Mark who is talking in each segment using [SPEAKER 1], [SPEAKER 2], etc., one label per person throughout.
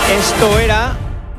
[SPEAKER 1] Esto era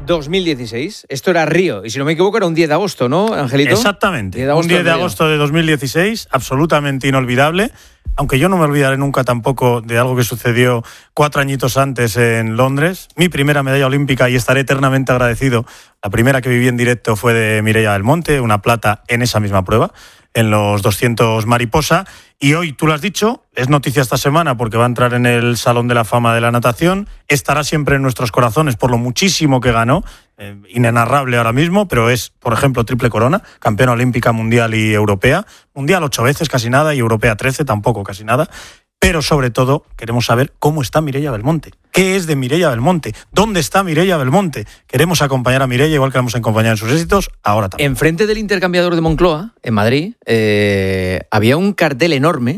[SPEAKER 1] 2016, esto era Río, y si no me equivoco era un 10 de agosto, ¿no, Angelito?
[SPEAKER 2] Exactamente, un 10 de agosto de 2016, absolutamente inolvidable, aunque yo no me olvidaré nunca tampoco de algo que sucedió 4 añitos antes en Londres, mi primera medalla olímpica, y estaré eternamente agradecido. La primera que viví en directo fue de Mireia Belmonte, una plata en esa misma prueba, en los 200 mariposa. Y hoy, tú lo has dicho, es noticia esta semana porque va a entrar en el Salón de la Fama de la Natación, estará siempre en nuestros corazones por lo muchísimo que ganó, inenarrable ahora mismo, pero es, por ejemplo, triple corona, campeona olímpica, mundial y europea, mundial 8 veces, casi nada, y europea 13, tampoco, casi nada. Pero sobre todo queremos saber cómo está Mireia Belmonte. ¿Qué es de Mireia Belmonte? ¿Dónde está Mireia Belmonte? Queremos acompañar a Mireia, igual que vamos a acompañar en sus éxitos, ahora también.
[SPEAKER 1] Enfrente del intercambiador de Moncloa, en Madrid, había un cartel enorme,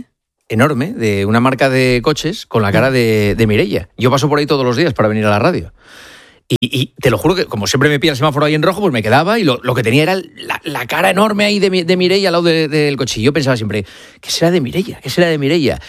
[SPEAKER 1] de una marca de coches con la cara de Mireia. Yo paso por ahí todos los días para venir a la radio. Y te lo juro que, como siempre me pilla el semáforo ahí en rojo, pues me quedaba y lo que tenía era la cara enorme ahí de Mireia al lado del coche. Y yo pensaba siempre, ¿qué será de Mireia? ¿Qué será de Mireia?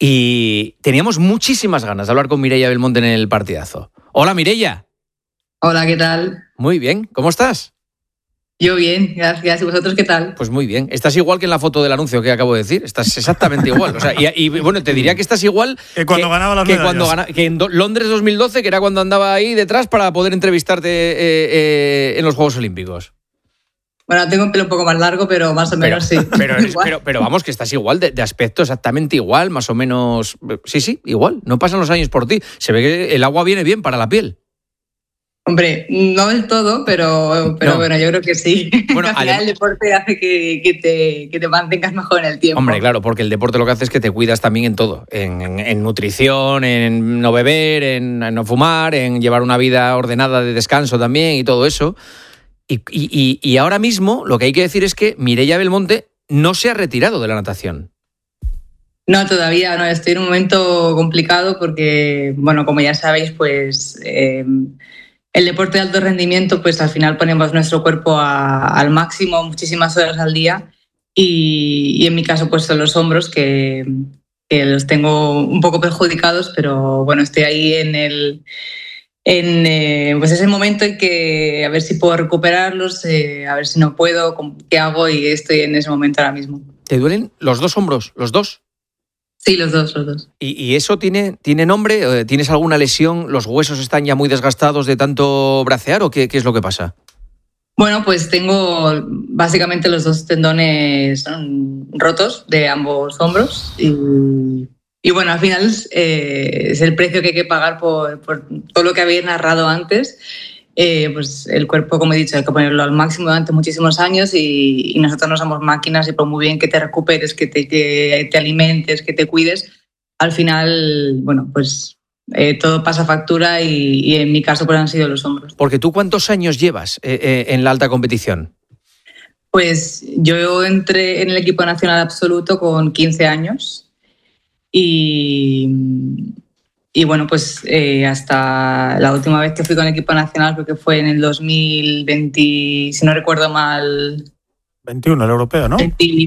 [SPEAKER 1] Y teníamos muchísimas ganas de hablar con Mireia Belmonte en el partidazo. Hola, Mireia.
[SPEAKER 3] Hola, ¿qué tal?
[SPEAKER 1] Muy bien, ¿cómo estás?
[SPEAKER 3] Yo bien, gracias. ¿Y vosotros qué tal?
[SPEAKER 1] Pues muy bien. Estás igual que en la foto del anuncio que acabo de decir. Estás exactamente igual. O sea, y bueno, te diría que estás igual
[SPEAKER 2] que cuando ganaba las medallas.
[SPEAKER 1] Que en Londres 2012, que era cuando andaba ahí detrás para poder entrevistarte en los Juegos Olímpicos.
[SPEAKER 3] Bueno, tengo un pelo un poco más largo, pero más o menos sí.
[SPEAKER 1] Pero vamos, que estás igual, de aspecto exactamente igual, más o menos. Sí, igual. No pasan los años por ti. Se ve que el agua viene bien para la piel.
[SPEAKER 3] Hombre, no del todo, pero no. Bueno, yo creo que sí. Bueno, al final el deporte hace que te mantengas mejor en el tiempo.
[SPEAKER 1] Hombre, claro, porque el deporte lo que hace es que te cuidas también en todo. En nutrición, en no beber, en no fumar, en llevar una vida ordenada de descanso también y todo eso. Y ahora mismo lo que hay que decir es que Mireia Belmonte no se ha retirado de la natación.
[SPEAKER 3] No, todavía no. Estoy en un momento complicado porque, bueno, como ya sabéis, pues el deporte de alto rendimiento, pues al final ponemos nuestro cuerpo al máximo muchísimas horas al día y en mi caso pues son los hombros que los tengo un poco perjudicados, pero bueno, estoy ahí pues ese momento en que a ver si puedo recuperarlos, a ver si no puedo, qué hago, y estoy en ese momento ahora mismo.
[SPEAKER 1] ¿Te duelen los dos hombros, los dos?
[SPEAKER 3] Sí, los dos.
[SPEAKER 1] ¿Y eso tiene nombre? ¿Tienes alguna lesión? ¿Los huesos están ya muy desgastados de tanto bracear o qué es lo que pasa?
[SPEAKER 3] Bueno, pues tengo básicamente los dos tendones rotos de ambos hombros y bueno, al final es el precio que hay que pagar por todo lo que había narrado antes. Pues el cuerpo, como he dicho, hay que ponerlo al máximo durante muchísimos años y nosotros no somos máquinas, y por muy bien que te recuperes, que te alimentes, que te cuides, al final, bueno, pues todo pasa factura y en mi caso pues han sido los hombros.
[SPEAKER 1] Porque tú, ¿cuántos años llevas en la alta competición?
[SPEAKER 3] Pues yo entré en el equipo nacional absoluto con 15 años y bueno, pues hasta la última vez que fui con el equipo nacional, creo que fue en el 2020, si no recuerdo mal.
[SPEAKER 2] 21, el europeo, ¿no?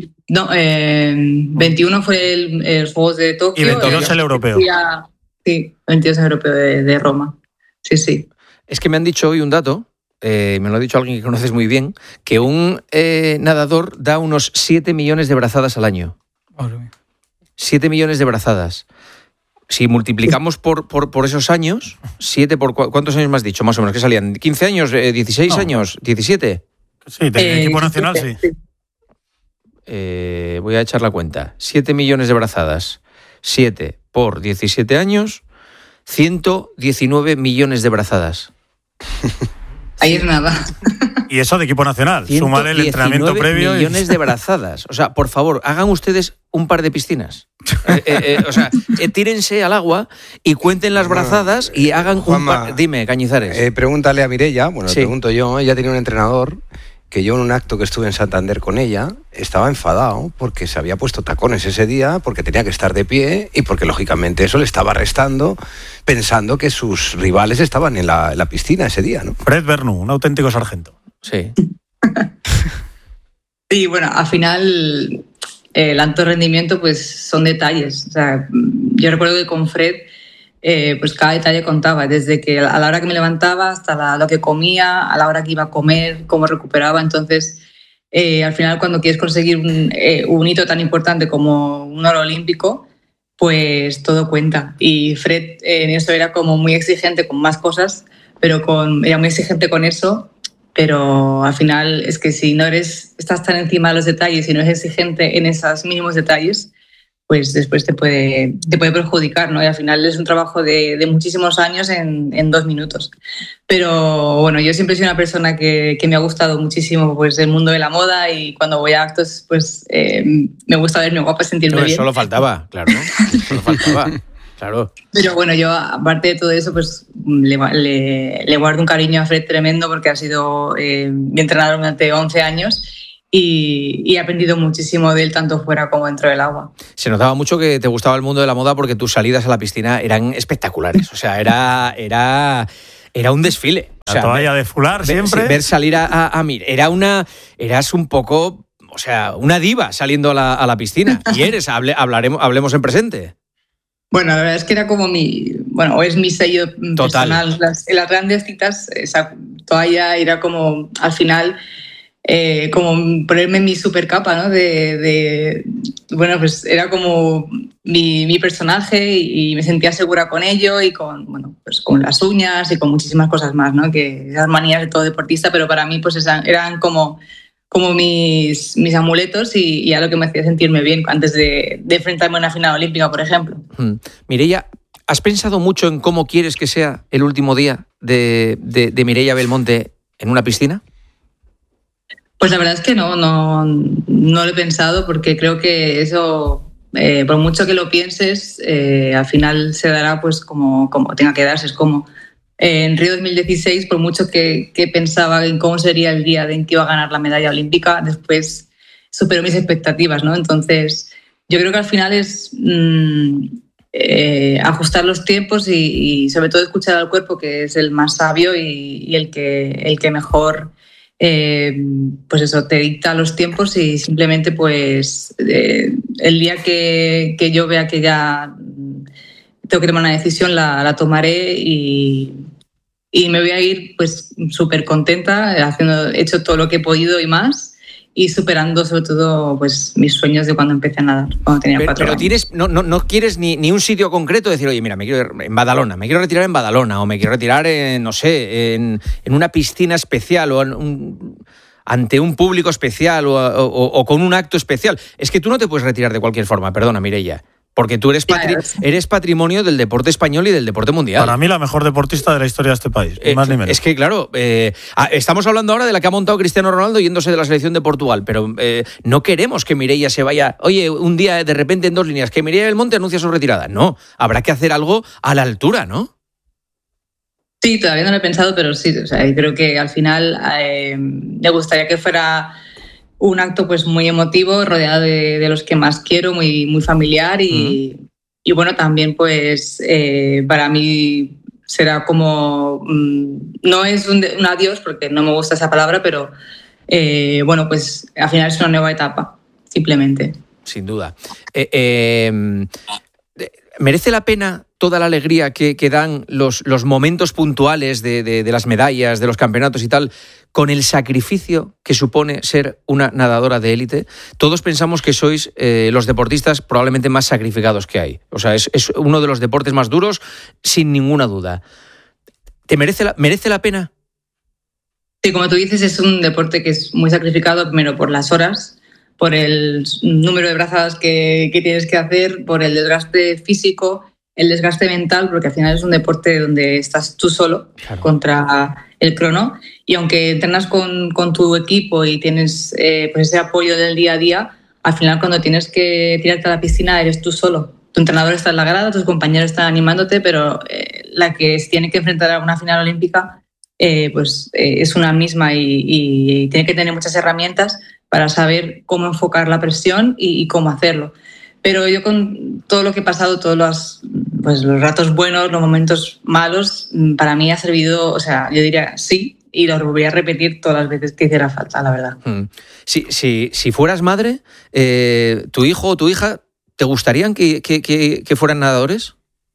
[SPEAKER 3] 21 fue los Juegos de Tokio.
[SPEAKER 2] Y 22 el europeo.
[SPEAKER 3] Sí, 22 el europeo de Roma. Sí.
[SPEAKER 1] Es que me han dicho hoy un dato, me lo ha dicho alguien que conoces muy bien, que un nadador da unos 7 millones de brazadas al año. 7 millones de brazadas. Si multiplicamos por esos años, 7 por... ¿Cuántos años me has dicho? Más o menos, ¿qué salían? ¿15 años? ¿16 años? ¿17?
[SPEAKER 2] Sí, del equipo nacional sí.
[SPEAKER 1] Voy a echar la cuenta. 7 millones de brazadas. 7 por 17 años, 119 millones de brazadas.
[SPEAKER 3] Ahí es nada.
[SPEAKER 2] Y eso de equipo nacional. Sumar el entrenamiento previo.
[SPEAKER 1] 119 millones de brazadas. O sea, por favor, hagan ustedes un par de piscinas. O sea, tírense al agua y cuenten las brazadas y hagan
[SPEAKER 4] Juanma,
[SPEAKER 1] un par... Dime, Cañizares.
[SPEAKER 4] Pregúntale a Mireia, bueno,
[SPEAKER 1] sí.
[SPEAKER 4] Le pregunto yo, ella tenía un entrenador que yo en un acto que estuve en Santander con ella estaba enfadado porque se había puesto tacones ese día, porque tenía que estar de pie y porque lógicamente eso le estaba restando, pensando que sus rivales estaban en la piscina ese día, ¿no?
[SPEAKER 2] Fred Bernu, un auténtico sargento.
[SPEAKER 1] Sí.
[SPEAKER 3] Sí, bueno, al final el alto rendimiento pues son detalles. O sea, yo recuerdo que con Fred pues cada detalle contaba, desde que a la hora que me levantaba hasta lo que comía, a la hora que iba a comer, cómo recuperaba. Entonces, al final, cuando quieres conseguir un hito tan importante como un oro olímpico, pues todo cuenta. Y Fred en eso era como muy exigente con más cosas, pero era muy exigente con eso. Pero al final es que si no estás tan encima de los detalles y no eres exigente en esos mínimos detalles, pues después te puede perjudicar, ¿no? Y al final es un trabajo de muchísimos años en 2 minutos. Pero bueno, yo siempre he sido una persona que me ha gustado muchísimo pues, el mundo de la moda, y cuando voy a actos pues me gusta verme guapa, sentirme bien.
[SPEAKER 1] Solo faltaba, claro, ¿no? Solo faltaba. Claro.
[SPEAKER 3] Pero bueno, yo aparte de todo eso, pues le guardo un cariño a Fred tremendo, porque ha sido mi entrenador durante 11 años y he aprendido muchísimo de él, tanto fuera como dentro del agua.
[SPEAKER 1] Se notaba mucho que te gustaba el mundo de la moda, porque tus salidas a la piscina eran espectaculares. O sea, era un desfile. O sea,
[SPEAKER 2] la toalla de fular siempre.
[SPEAKER 1] Ver salir a mí. Eras un poco, o sea, una diva saliendo a la piscina. Y hablemos en presente.
[SPEAKER 3] Bueno, la verdad es que era como es mi sello personal. En las grandes citas, esa toalla era como, al final, como ponerme mi super capa, ¿no? Bueno, pues era como mi personaje, y me sentía segura con ello, y pues con las uñas y con muchísimas cosas más, ¿no? Que esas manías de todo deportista, pero para mí pues eran como mis amuletos, y a lo que me hacía sentirme bien antes de enfrentarme a una final olímpica, por ejemplo.
[SPEAKER 1] Mireia, ¿has pensado mucho en cómo quieres que sea el último día de Mireia Belmonte en una piscina?
[SPEAKER 3] Pues la verdad es que no lo he pensado, porque creo que eso, por mucho que lo pienses, al final se dará pues como tenga que darse. Es como en Río 2016, por mucho que pensaba en cómo sería el día en que iba a ganar la medalla olímpica, después superó mis expectativas, ¿no? Entonces, yo creo que al final es ajustar los tiempos y sobre todo escuchar al cuerpo, que es el más sabio y el que mejor pues eso, te dicta los tiempos, y simplemente pues el día que yo vea que ya tengo que tomar una decisión, la tomaré, y me voy a ir pues súper contenta, hecho todo lo que he podido y más, y superando sobre todo pues mis sueños de cuando empecé a nadar, cuando tenía 4 años.
[SPEAKER 1] Pero no quieres ni un sitio concreto, decir, oye, mira, me quiero ir en Badalona, me quiero retirar en Badalona, o me quiero retirar en una piscina especial, o ante un público especial, o con un acto especial. Es que tú no te puedes retirar de cualquier forma, perdona, Mireia, porque tú eres patrimonio del deporte español y del deporte mundial.
[SPEAKER 2] Para mí, la mejor deportista de la historia de este país, ni más ni menos.
[SPEAKER 1] Es que, claro, estamos hablando ahora de la que ha montado Cristiano Ronaldo yéndose de la selección de Portugal, pero no queremos que Mireia se vaya, oye, un día de repente en 2 líneas, que Mireia Belmonte anuncia su retirada. No, habrá que hacer algo a la altura, ¿no?
[SPEAKER 3] Sí, todavía no lo he pensado, pero sí, o sea, creo que al final me gustaría que fuera un acto pues muy emotivo, rodeado de los que más quiero, muy, muy familiar, y bueno, también pues para mí será como, no es un adiós, porque no me gusta esa palabra, pero bueno, pues al final es una nueva etapa, simplemente.
[SPEAKER 1] Sin duda. ¿Merece la pena toda la alegría que dan los momentos puntuales de las medallas, de los campeonatos y tal, con el sacrificio que supone ser una nadadora de élite? Todos pensamos que sois los deportistas probablemente más sacrificados que hay. O sea, es uno de los deportes más duros, sin ninguna duda. ¿Te merece la pena?
[SPEAKER 3] Sí, como tú dices, es un deporte que es muy sacrificado, primero por las horas, por el número de brazadas que tienes que hacer, por el desgaste físico, el desgaste mental, porque al final es un deporte donde estás tú solo, claro, contra el crono, y aunque entrenas con tu equipo y tienes pues ese apoyo del día a día, al final cuando tienes que tirarte a la piscina eres tú solo. Tu entrenador está en la grada, tus compañeros están animándote, pero la que se tiene que enfrentar a una final olímpica pues es una misma, y tiene que tener muchas herramientas para saber cómo enfocar la presión y cómo hacerlo. Pero yo, con todo lo que he pasado, todos los ratos buenos, los momentos malos, para mí ha servido, o sea, yo diría sí, y lo volvería a repetir todas las veces que hiciera falta, la verdad.
[SPEAKER 1] Si fueras madre, ¿tu hijo o tu hija te gustarían que fueran nadadores?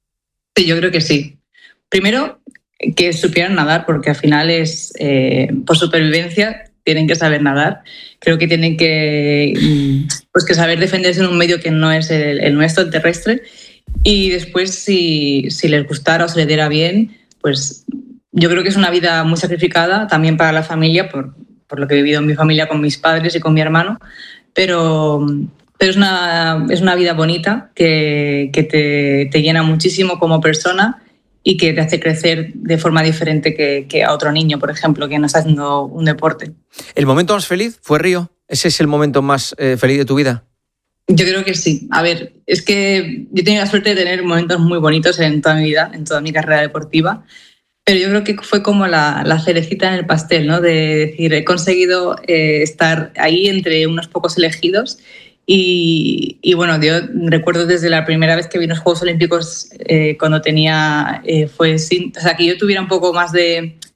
[SPEAKER 3] Sí, yo creo que sí. Primero, que supieran nadar, porque al final es por supervivencia, tienen que saber nadar. Creo que tienen que saber defenderse en un medio que no es el nuestro, el terrestre. Y después, si les gustara o se les diera bien, pues yo creo que es una vida muy sacrificada también para la familia, por lo que he vivido en mi familia con mis padres y con mi hermano, pero es una vida bonita que te llena muchísimo como persona y que te hace crecer de forma diferente que a otro niño, por ejemplo, que no está haciendo un deporte.
[SPEAKER 1] ¿El momento más feliz fue Río? ¿Ese es el momento más feliz de tu vida?
[SPEAKER 3] Yo creo que sí. A ver, es que yo he tenido la suerte de tener momentos muy bonitos en toda mi vida, en toda mi carrera deportiva, pero yo creo que fue como la cerecita en el pastel, ¿no? De decir, he conseguido estar ahí entre unos pocos elegidos y bueno, yo recuerdo desde la primera vez que vi los Juegos Olímpicos cuando tenía, que yo tuviera un poco más de